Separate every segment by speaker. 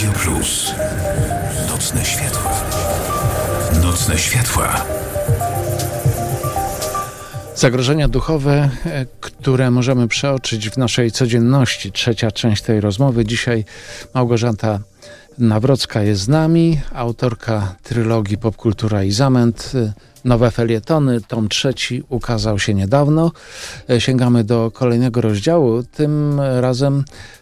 Speaker 1: Radio Plus. Nocne światła. Nocne światła.
Speaker 2: Zagrożenia duchowe, które możemy przeoczyć w naszej codzienności. Trzecia część tej rozmowy. Dzisiaj Małgorzata Nawrocka jest z nami, autorka trylogii Popkultura i Zamęt. Nowe felietony, tom 3 ukazał się niedawno. Sięgamy do kolejnego rozdziału. Tym razem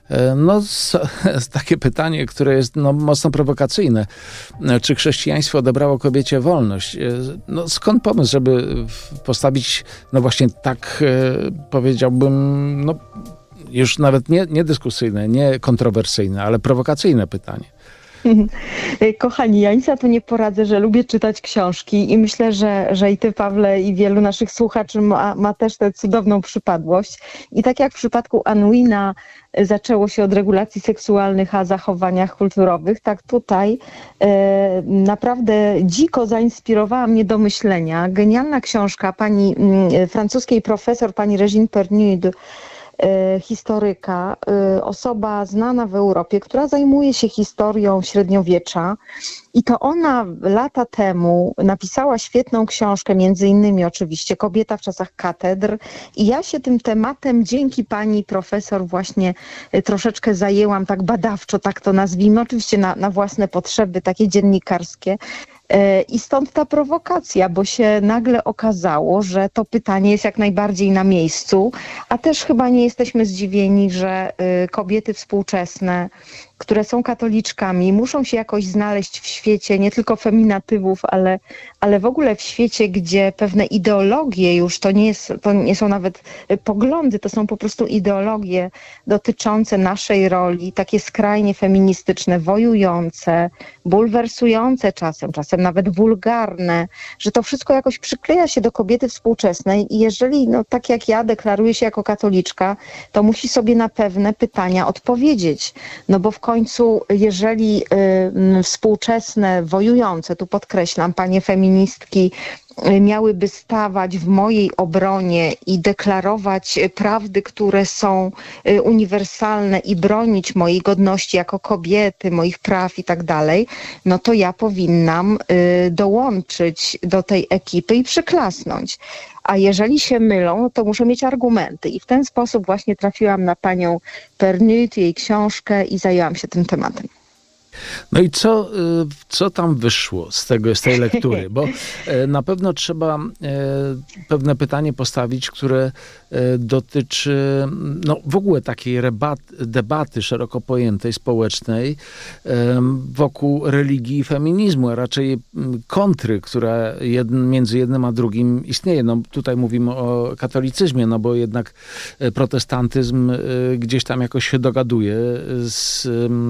Speaker 2: takie pytanie, które jest mocno prowokacyjne. Czy chrześcijaństwo odebrało kobiecie wolność? Skąd pomysł, żeby postawić, właśnie tak powiedziałbym, już nawet nie dyskusyjne, nie kontrowersyjne, ale prowokacyjne pytanie?
Speaker 3: Kochani, ja nic na to nie poradzę, że lubię czytać książki i myślę, że i ty, Pawle, i wielu naszych słuchaczy ma też tę cudowną przypadłość. I tak jak w przypadku Unwina zaczęło się od regulacji seksualnych, a zachowaniach kulturowych, tak tutaj naprawdę dziko zainspirowała mnie do myślenia. Genialna książka pani francuskiej profesor, pani Régine Pernud, historyka, osoba znana w Europie, która zajmuje się historią średniowiecza i to ona lata temu napisała świetną książkę, między innymi oczywiście Kobieta w czasach katedr i ja się tym tematem dzięki pani profesor właśnie troszeczkę zajęłam tak badawczo, tak to nazwijmy, oczywiście na własne potrzeby takie dziennikarskie. I stąd ta prowokacja, bo się nagle okazało, że to pytanie jest jak najbardziej na miejscu, a też chyba nie jesteśmy zdziwieni, że kobiety współczesne, które są katoliczkami, muszą się jakoś znaleźć w świecie nie tylko feminatywów, ale w ogóle w świecie, gdzie pewne ideologie już to nie są nawet poglądy, to są po prostu ideologie dotyczące naszej roli, takie skrajnie feministyczne, wojujące, bulwersujące czasem nawet wulgarne, że to wszystko jakoś przykleja się do kobiety współczesnej i jeżeli, tak jak ja deklaruję się jako katoliczka, to musi sobie na pewne pytania odpowiedzieć, bo w końcu, jeżeli współczesne, wojujące, tu podkreślam, panie feministki, miałyby stawać w mojej obronie i deklarować prawdy, które są uniwersalne i bronić mojej godności jako kobiety, moich praw i tak dalej, to ja powinnam dołączyć do tej ekipy i przyklasnąć. A jeżeli się mylą, to muszę mieć argumenty. I w ten sposób właśnie trafiłam na panią Pernud, jej książkę i zajęłam się tym tematem.
Speaker 2: No i co tam wyszło z tej lektury? Bo na pewno trzeba pewne pytanie postawić, które dotyczy w ogóle takiej debaty szeroko pojętej, społecznej wokół religii i feminizmu, a raczej kontry, która między jednym a drugim istnieje. Tutaj mówimy o katolicyzmie, bo jednak protestantyzm gdzieś tam jakoś się dogaduje z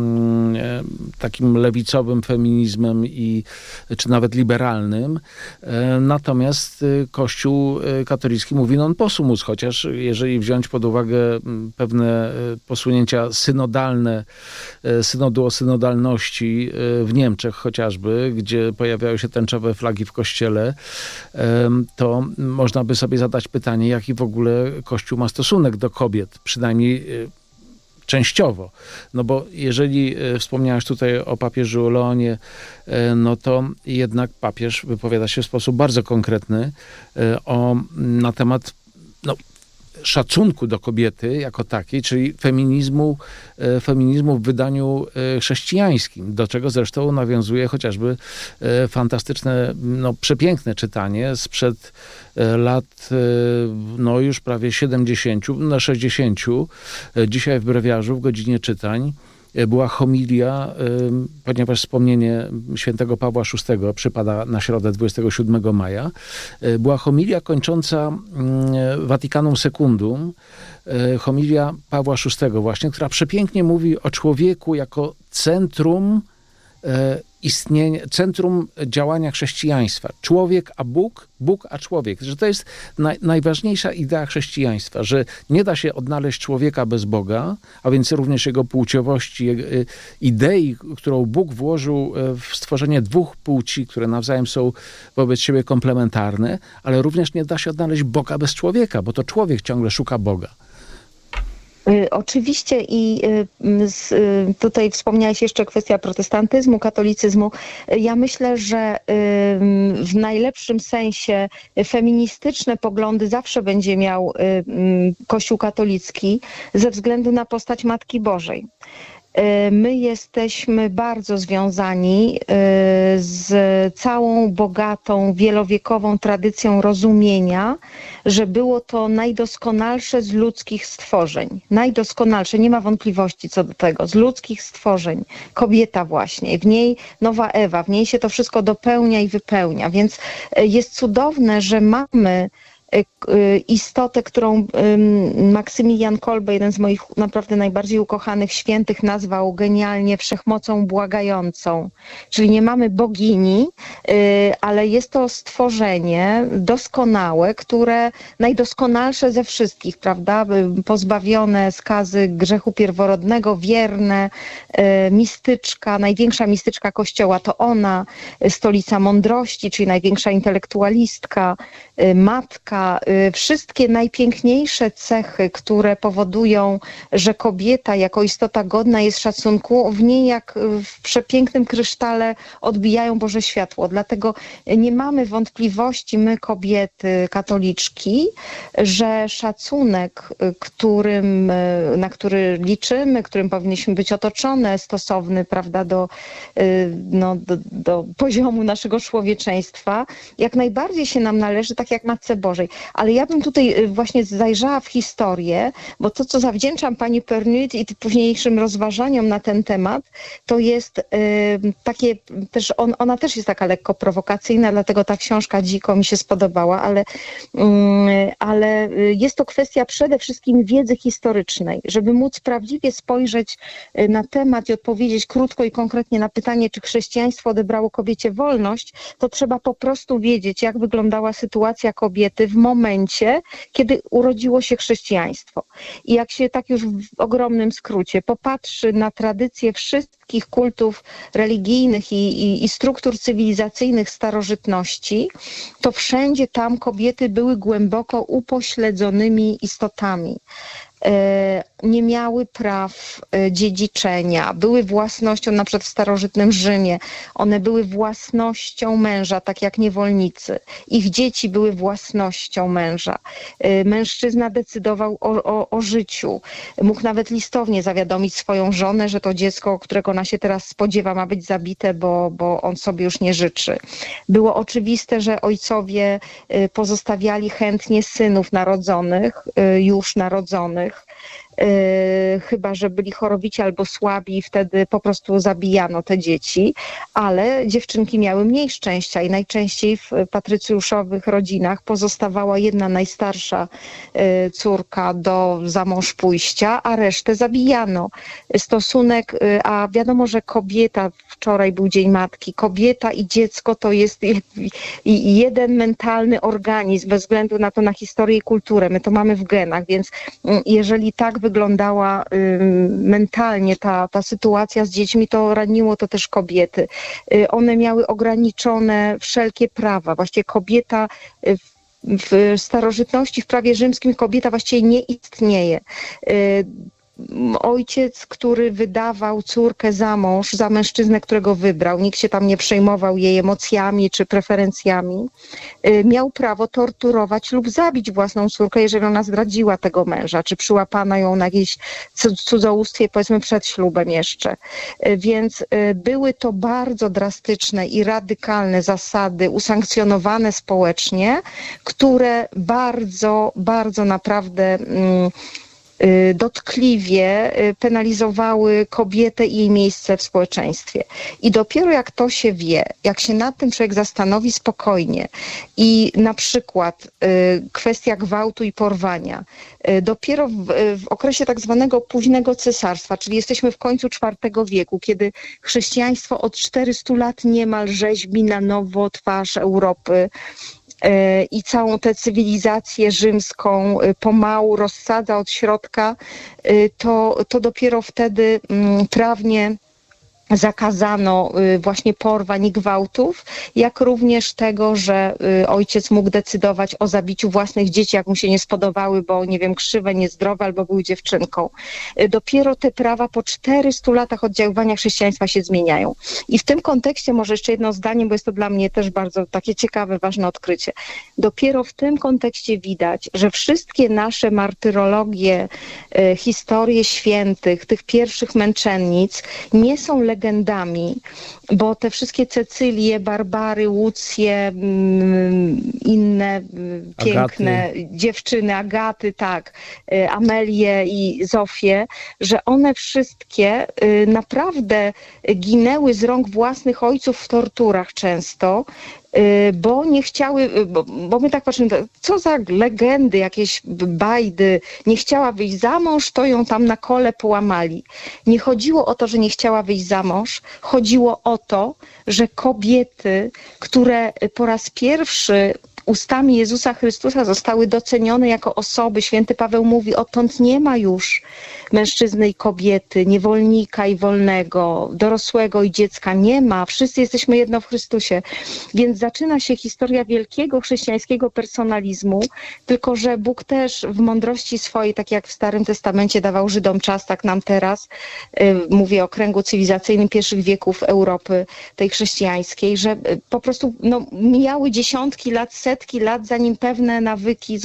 Speaker 2: takim lewicowym feminizmem czy nawet liberalnym. Natomiast Kościół katolicki mówi non possumus, chociaż jeżeli wziąć pod uwagę pewne posunięcia synodalne, synodu o synodalności w Niemczech chociażby, gdzie pojawiają się tęczowe flagi w kościele, to można by sobie zadać pytanie, jaki w ogóle Kościół ma stosunek do kobiet, przynajmniej częściowo. Bo jeżeli wspomniałeś tutaj o papieżu Leonie, to jednak papież wypowiada się w sposób bardzo konkretny na temat szacunku do kobiety jako takiej, czyli feminizmu w wydaniu chrześcijańskim, do czego zresztą nawiązuje chociażby fantastyczne, przepiękne czytanie sprzed lat już prawie 70, 60. Dzisiaj w Brewiarzu w godzinie czytań była homilia, ponieważ wspomnienie świętego Pawła VI przypada na środę 27 maja, była homilia kończąca Vaticanum Secundum, homilia Pawła VI właśnie, która przepięknie mówi o człowieku jako centrum istnienia, centrum działania chrześcijaństwa. Człowiek a Bóg, Bóg a człowiek. Że to jest najważniejsza idea chrześcijaństwa, że nie da się odnaleźć człowieka bez Boga, a więc również jego płciowości, idei, którą Bóg włożył w stworzenie dwóch płci, które nawzajem są wobec siebie komplementarne, ale również nie da się odnaleźć Boga bez człowieka, bo to człowiek ciągle szuka Boga.
Speaker 3: Oczywiście i tutaj wspomniałaś jeszcze kwestia protestantyzmu, katolicyzmu. Ja myślę, że w najlepszym sensie feministyczne poglądy zawsze będzie miał Kościół katolicki ze względu na postać Matki Bożej. My jesteśmy bardzo związani z całą bogatą, wielowiekową tradycją rozumienia, że było to najdoskonalsze z ludzkich stworzeń. Najdoskonalsze, nie ma wątpliwości co do tego, z ludzkich stworzeń. Kobieta właśnie, w niej nowa Ewa, w niej się to wszystko dopełnia i wypełnia. Więc jest cudowne, że mamy istotę, którą Maksymilian Kolbe, jeden z moich naprawdę najbardziej ukochanych świętych, nazwał genialnie wszechmocą błagającą. Czyli nie mamy bogini, ale jest to stworzenie doskonałe, które najdoskonalsze ze wszystkich, prawda? Pozbawione skazy grzechu pierworodnego, wierne, mistyczka, największa mistyczka Kościoła to ona, stolica mądrości, czyli największa intelektualistka, matka, wszystkie najpiękniejsze cechy, które powodują, że kobieta jako istota godna jest szacunku, w niej jak w przepięknym krysztale odbijają Boże światło. Dlatego nie mamy wątpliwości, my kobiety katoliczki, że szacunek, na który liczymy, którym powinniśmy być otoczone, stosowny, prawda, do poziomu naszego człowieczeństwa, jak najbardziej się nam należy, tak jak Matce Bożej. Ale ja bym tutaj właśnie zajrzała w historię, bo to, co zawdzięczam pani Pernit i późniejszym rozważaniom na ten temat, to jest takie też, ona też jest taka lekko prowokacyjna, dlatego ta książka dziko mi się spodobała, ale jest to kwestia przede wszystkim wiedzy historycznej, żeby móc prawdziwie spojrzeć na temat i odpowiedzieć krótko i konkretnie na pytanie, czy chrześcijaństwo odebrało kobiecie wolność, to trzeba po prostu wiedzieć, jak wyglądała sytuacja kobiety w momencie, kiedy urodziło się chrześcijaństwo. I jak się tak już w ogromnym skrócie popatrzy na tradycje wszystkich kultów religijnych i struktur cywilizacyjnych starożytności, to wszędzie tam kobiety były głęboko upośledzonymi istotami. Nie miały praw dziedziczenia, były własnością, na przykład w starożytnym Rzymie, one były własnością męża, tak jak niewolnicy. Ich dzieci były własnością męża. Mężczyzna decydował o życiu. Mógł nawet listownie zawiadomić swoją żonę, że to dziecko, którego ona się teraz spodziewa, ma być zabite, bo on sobie już nie życzy. Było oczywiste, że ojcowie pozostawiali chętnie synów już narodzonych, chyba że byli chorobici albo słabi i wtedy po prostu zabijano te dzieci, ale dziewczynki miały mniej szczęścia i najczęściej w patrycjuszowych rodzinach pozostawała jedna najstarsza córka do zamąż pójścia, a resztę zabijano. A wiadomo, że kobieta, wczoraj był Dzień Matki, kobieta i dziecko to jest jeden mentalny organizm, bez względu na historię i kulturę. My to mamy w genach, więc jeżeli tak wyglądała mentalnie ta sytuacja z dziećmi, to raniło to też kobiety. One miały ograniczone wszelkie prawa. Właściwie kobieta w starożytności, w prawie rzymskim kobieta właściwie nie istnieje. Ojciec, który wydawał córkę za mąż, za mężczyznę, którego wybrał, nikt się tam nie przejmował jej emocjami czy preferencjami, miał prawo torturować lub zabić własną córkę, jeżeli ona zdradziła tego męża, czy przyłapano ją na jakieś cudzołóstwie, powiedzmy przed ślubem jeszcze. Więc były to bardzo drastyczne i radykalne zasady, usankcjonowane społecznie, które bardzo, bardzo naprawdę dotkliwie penalizowały kobietę i jej miejsce w społeczeństwie. I dopiero jak to się wie, jak się nad tym człowiek zastanowi spokojnie i na przykład kwestia gwałtu i porwania, dopiero w okresie tak zwanego późnego cesarstwa, czyli jesteśmy w końcu IV wieku, kiedy chrześcijaństwo od 400 lat niemal rzeźbi na nowo twarz Europy, i całą tę cywilizację rzymską pomału rozsadza od środka, to dopiero wtedy prawnie zakazano właśnie porwań i gwałtów, jak również tego, że ojciec mógł decydować o zabiciu własnych dzieci, jak mu się nie spodobały, bo nie wiem, krzywe, niezdrowe albo były dziewczynką. Dopiero te prawa po 400 latach oddziaływania chrześcijaństwa się zmieniają. I w tym kontekście może jeszcze jedno zdanie, bo jest to dla mnie też bardzo takie ciekawe, ważne odkrycie. Dopiero w tym kontekście widać, że wszystkie nasze martyrologie, historie świętych, tych pierwszych męczennic nie są legendami, bo te wszystkie Cecylie, Barbary, Łucje, inne piękne dziewczyny, Agaty, tak, Amelię i Zofię, że one wszystkie naprawdę ginęły z rąk własnych ojców w torturach często, bo nie chciały, bo my tak patrzymy, co za legendy, jakieś bajdy, nie chciała wyjść za mąż, to ją tam na kole połamali. Nie chodziło o to, że nie chciała wyjść za mąż, chodziło o to, że kobiety, które po raz pierwszy ustami Jezusa Chrystusa zostały docenione jako osoby. Święty Paweł mówi, odtąd nie ma już mężczyzny i kobiety, niewolnika i wolnego, dorosłego i dziecka. Nie ma. Wszyscy jesteśmy jedno w Chrystusie. Więc zaczyna się historia wielkiego chrześcijańskiego personalizmu, tylko że Bóg też w mądrości swojej, tak jak w Starym Testamencie dawał Żydom czas, tak nam teraz, mówię o kręgu cywilizacyjnym pierwszych wieków Europy, tej chrześcijańskiej, że po prostu mijały dziesiątki lat, setki lat, zanim pewne nawyki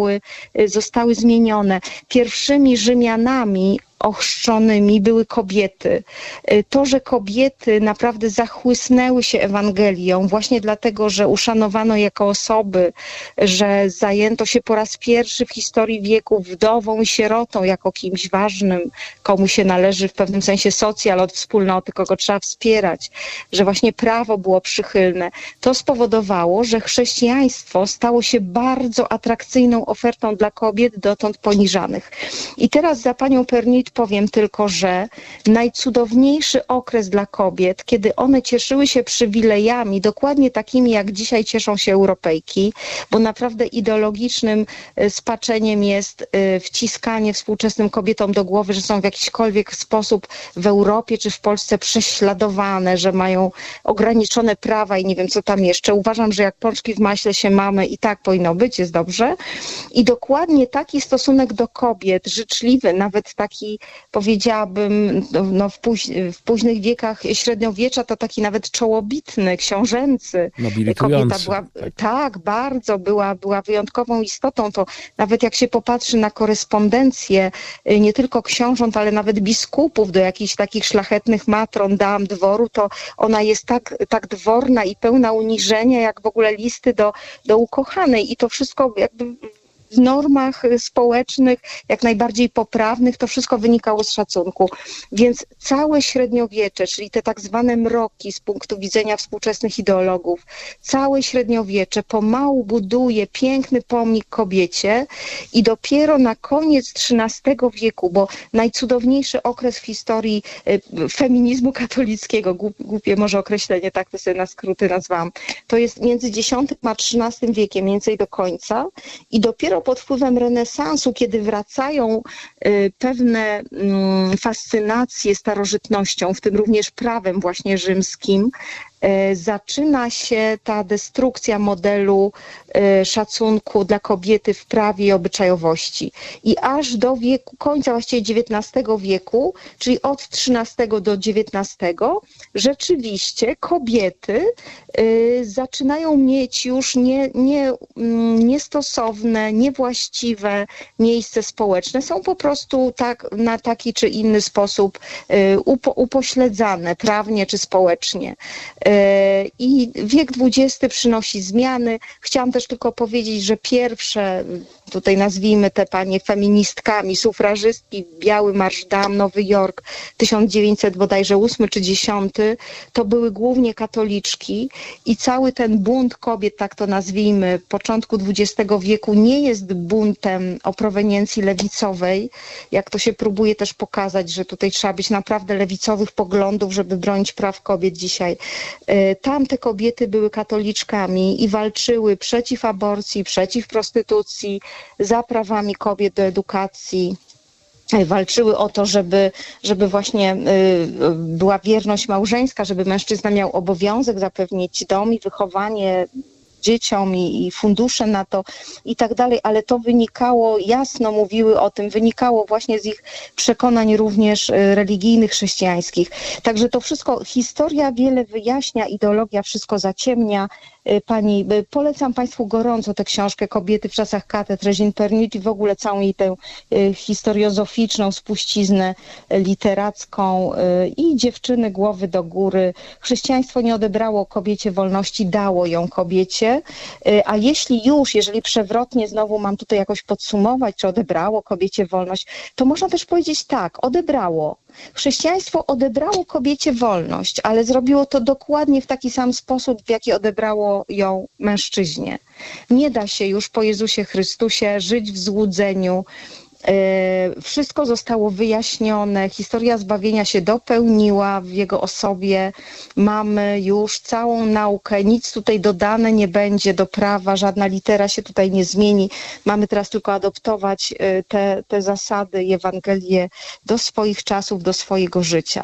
Speaker 3: zostały zmienione. Pierwszymi Rzymianami ochrzczonymi były kobiety. To, że kobiety naprawdę zachłysnęły się Ewangelią właśnie dlatego, że uszanowano jako osoby, że zajęto się po raz pierwszy w historii wieków wdową i sierotą jako kimś ważnym, komu się należy w pewnym sensie socjal od wspólnoty, kogo trzeba wspierać, że właśnie prawo było przychylne. To spowodowało, że chrześcijaństwo stało się bardzo atrakcyjną ofertą dla kobiet dotąd poniżanych. I teraz za panią Pernit powiem tylko, że najcudowniejszy okres dla kobiet, kiedy one cieszyły się przywilejami, dokładnie takimi, jak dzisiaj cieszą się Europejki, bo naprawdę ideologicznym spaczeniem jest wciskanie współczesnym kobietom do głowy, że są w jakiśkolwiek sposób w Europie czy w Polsce prześladowane, że mają ograniczone prawa i nie wiem, co tam jeszcze. Uważam, że jak pączki w maśle się mamy i tak powinno być, jest dobrze. I dokładnie taki stosunek do kobiet, życzliwy, nawet taki, powiedziałabym, w późnych wiekach średniowiecza, to taki nawet czołobitny, książęcy. Kobieta była, tak, bardzo była wyjątkową istotą. To nawet jak się popatrzy na korespondencję nie tylko książąt, ale nawet biskupów do jakichś takich szlachetnych matron, dam dworu, to ona jest tak dworna i pełna uniżenia, jak w ogóle listy do ukochanej. I to wszystko jakby w normach społecznych, jak najbardziej poprawnych, to wszystko wynikało z szacunku. Więc całe średniowiecze, czyli te tak zwane mroki z punktu widzenia współczesnych ideologów, całe średniowiecze pomału buduje piękny pomnik kobiecie i dopiero na koniec XIII wieku, bo najcudowniejszy okres w historii feminizmu katolickiego, głupie może określenie, tak to sobie na skróty nazwałam, to jest między X a XIII wiekiem, mniej więcej do końca i dopiero pod wpływem renesansu, kiedy wracają pewne fascynacje starożytnością, w tym również prawem właśnie rzymskim, zaczyna się ta destrukcja modelu szacunku dla kobiety w prawie i obyczajowości. I aż do końca właściwie XIX wieku, czyli od XIII do XIX, rzeczywiście kobiety zaczynają mieć już niestosowne, niewłaściwe miejsce społeczne. Są po prostu na taki czy inny sposób upośledzane prawnie czy społecznie. I wiek XX przynosi zmiany. Chciałam też tylko powiedzieć, że pierwsze, tutaj nazwijmy te panie feministkami, sufrażystki, Biały Marsz Dam, Nowy Jork, 1900 bodajże 8 czy 10, to były głównie katoliczki i cały ten bunt kobiet, tak to nazwijmy, początku XX wieku nie jest buntem o proweniencji lewicowej, jak to się próbuje też pokazać, że tutaj trzeba być naprawdę lewicowych poglądów, żeby bronić praw kobiet dzisiaj. Tamte kobiety były katoliczkami i walczyły przeciw aborcji, przeciw prostytucji, za prawami kobiet do edukacji, walczyły o to, żeby właśnie była wierność małżeńska, żeby mężczyzna miał obowiązek zapewnić dom i wychowanie dzieciom i fundusze na to i tak dalej, ale to wynikało, jasno mówiły o tym, wynikało właśnie z ich przekonań również religijnych, chrześcijańskich. Także to wszystko, historia wiele wyjaśnia, ideologia wszystko zaciemnia. Pani, polecam Państwu gorąco tę książkę Kobiety w czasach katedr Regine Pernit i w ogóle całą jej tę historiozoficzną spuściznę literacką i Dziewczyny głowy do góry. Chrześcijaństwo nie odebrało kobiecie wolności, dało ją kobiecie, a jeżeli przewrotnie znowu mam tutaj jakoś podsumować, czy odebrało kobiecie wolność, to można też powiedzieć tak, odebrało. Chrześcijaństwo odebrało kobiecie wolność, ale zrobiło to dokładnie w taki sam sposób, w jaki odebrało ją mężczyźnie. Nie da się już po Jezusie Chrystusie żyć w złudzeniu. Wszystko zostało wyjaśnione, historia zbawienia się dopełniła w jego osobie. Mamy już całą naukę, nic tutaj dodane nie będzie do prawa, żadna litera się tutaj nie zmieni. Mamy teraz tylko adoptować te zasady i Ewangelię do swoich czasów, do swojego życia.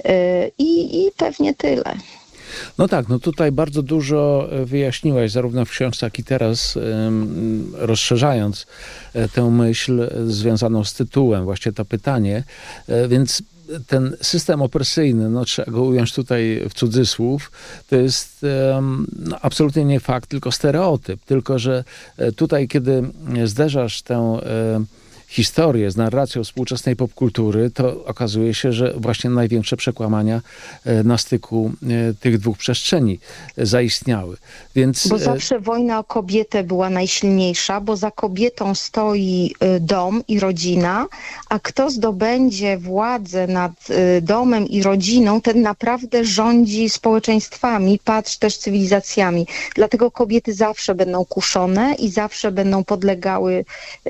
Speaker 3: I pewnie tyle.
Speaker 2: No tak, no tutaj bardzo dużo wyjaśniłaś, zarówno w książce, jak i teraz, rozszerzając tę myśl związaną z tytułem, właśnie to pytanie, więc ten system opresyjny, no trzeba go ująć tutaj w cudzysłów, to jest absolutnie nie fakt, tylko stereotyp, tylko że tutaj, kiedy zderzasz tę historię z narracją współczesnej popkultury, to okazuje się, że właśnie największe przekłamania na styku tych dwóch przestrzeni zaistniały. Więc...
Speaker 3: Bo zawsze wojna o kobietę była najsilniejsza, bo za kobietą stoi dom i rodzina, a kto zdobędzie władzę nad domem i rodziną, ten naprawdę rządzi społeczeństwami, patrz też cywilizacjami. Dlatego kobiety zawsze będą kuszone i zawsze będą podlegały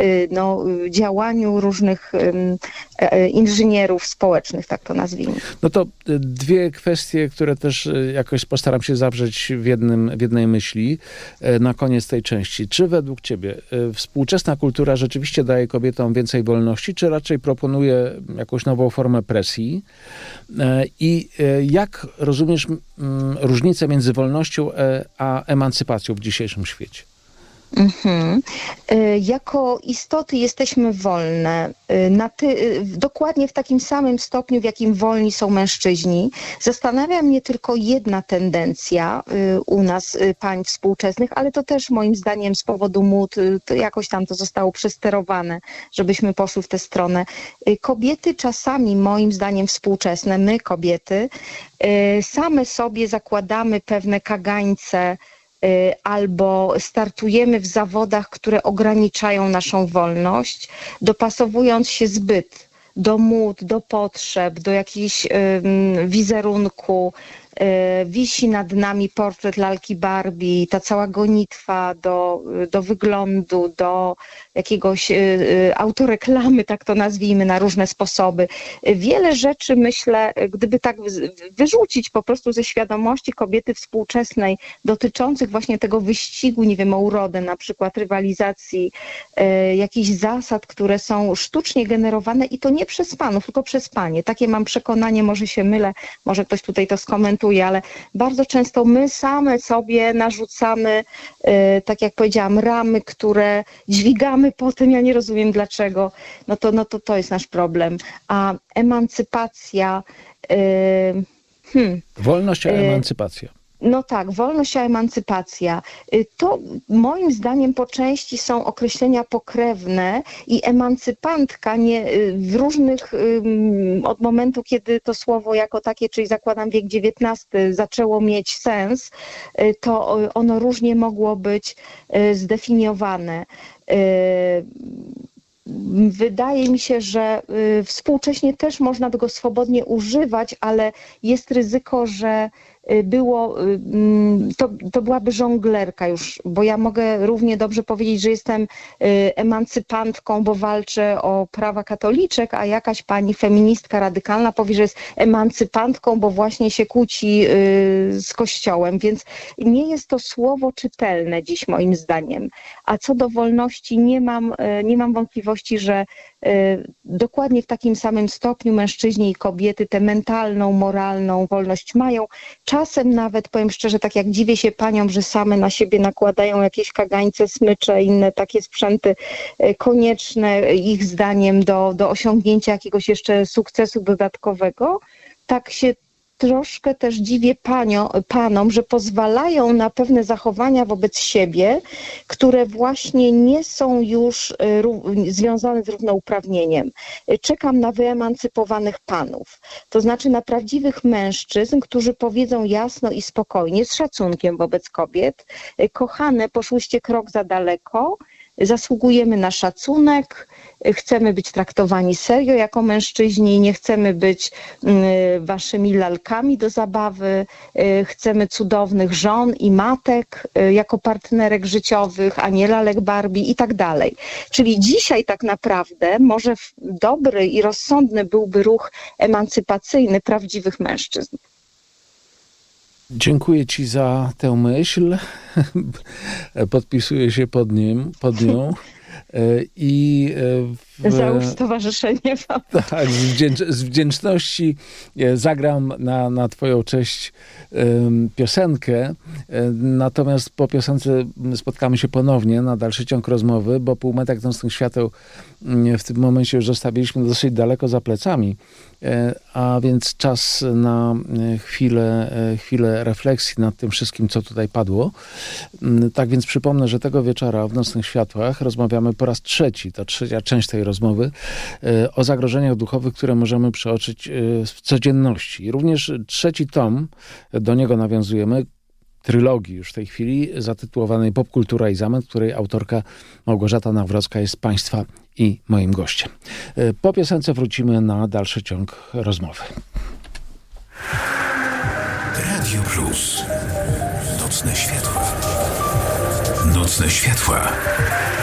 Speaker 3: działaniu różnych inżynierów społecznych, tak to nazwijmy.
Speaker 2: No to dwie kwestie, które też jakoś postaram się zawrzeć w jednej myśli na koniec tej części. Czy według ciebie współczesna kultura rzeczywiście daje kobietom więcej wolności, czy raczej proponuje jakąś nową formę presji? I jak rozumiesz różnicę między wolnością a emancypacją w dzisiejszym świecie?
Speaker 3: Jako istoty jesteśmy wolne, dokładnie w takim samym stopniu, w jakim wolni są mężczyźni. Zastanawia mnie tylko jedna tendencja u nas, pań współczesnych, ale to też moim zdaniem z powodu mód, to jakoś tam to zostało przesterowane, żebyśmy poszły w tę stronę. Kobiety czasami, moim zdaniem współczesne, my kobiety, same sobie zakładamy pewne kagańce, albo startujemy w zawodach, które ograniczają naszą wolność, dopasowując się zbyt do mód, do potrzeb, do jakichś wizerunku. Wisi nad nami portret lalki Barbie, ta cała gonitwa do wyglądu, do jakiegoś autoreklamy, tak to nazwijmy, na różne sposoby. Wiele rzeczy, myślę, gdyby tak wyrzucić po prostu ze świadomości kobiety współczesnej dotyczących właśnie tego wyścigu, nie wiem, o urodę, na przykład rywalizacji, jakichś zasad, które są sztucznie generowane i to nie przez panów, tylko przez panie. Takie mam przekonanie, może się mylę, może ktoś tutaj to skomentuje, ale bardzo często my same sobie narzucamy, tak jak powiedziałam, ramy, które dźwigamy potem, ja nie rozumiem dlaczego, to jest nasz problem. A emancypacja...
Speaker 2: Wolność a emancypacja.
Speaker 3: No tak, wolność a emancypacja. To moim zdaniem po części są określenia pokrewne i emancypantka w różnych, od momentu, kiedy to słowo jako takie, czyli zakładam wiek XIX, zaczęło mieć sens, to ono różnie mogło być zdefiniowane. Wydaje mi się, że współcześnie też można by go swobodnie używać, ale jest ryzyko, że to byłaby żonglerka już, bo ja mogę równie dobrze powiedzieć, że jestem emancypantką, bo walczę o prawa katoliczek, a jakaś pani feministka radykalna powie, że jest emancypantką, bo właśnie się kłóci z Kościołem, więc nie jest to słowo czytelne dziś moim zdaniem. A co do wolności, nie mam wątpliwości, że dokładnie w takim samym stopniu mężczyźni i kobiety tę mentalną, moralną wolność mają. Czasem nawet, powiem szczerze, tak jak dziwię się paniom, że same na siebie nakładają jakieś kagańce, smycze, inne takie sprzęty konieczne ich zdaniem do osiągnięcia jakiegoś jeszcze sukcesu dodatkowego, tak się troszkę też dziwię panom, że pozwalają na pewne zachowania wobec siebie, które właśnie nie są już związane z równouprawnieniem. Czekam na wyemancypowanych panów, to znaczy na prawdziwych mężczyzn, którzy powiedzą jasno i spokojnie, z szacunkiem wobec kobiet: kochane, poszłyście krok za daleko, zasługujemy na szacunek, chcemy być traktowani serio jako mężczyźni, nie chcemy być waszymi lalkami do zabawy, chcemy cudownych żon i matek jako partnerek życiowych, a nie lalek Barbie i tak dalej. Czyli dzisiaj tak naprawdę może dobry i rozsądny byłby ruch emancypacyjny prawdziwych mężczyzn.
Speaker 2: Dziękuję ci za tę myśl. Podpisuję się pod nią.
Speaker 3: Załóż stowarzyszenie.
Speaker 2: Tak, z wdzięczności zagram na twoją cześć piosenkę. Natomiast po piosence spotkamy się ponownie na dalszy ciąg rozmowy, bo Półmetek Nocnych Świateł w tym momencie już zostawiliśmy dosyć daleko za plecami. A więc czas na chwilę refleksji nad tym wszystkim, co tutaj padło. Tak więc przypomnę, że tego wieczora w Nocnych Światłach rozmawiamy po raz trzeci, to trzecia część tej rozmowy, o zagrożeniach duchowych, które możemy przeoczyć w codzienności. I również trzeci tom, do niego nawiązujemy, trylogii już w tej chwili, zatytułowanej Popkultura i Zamęt, której autorka Małgorzata Nawrocka jest Państwa i moim gościem. Po piosence wrócimy na dalszy ciąg rozmowy.
Speaker 1: Radio Plus. Nocne światła. Nocne światła.